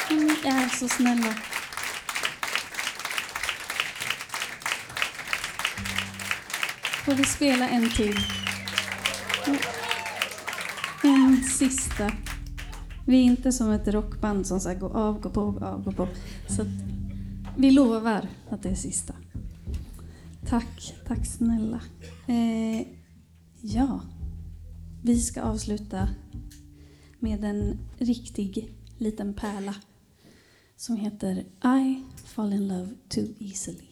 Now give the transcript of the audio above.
Ni är så snälla. Får vi spela en till? En sista. Vi är inte som ett rockband som ska gå av, gå på. Så att vi lovar att det är sista. Tack snälla. Ja, vi ska avsluta med en riktig liten pärla som heter I fall in love too easily.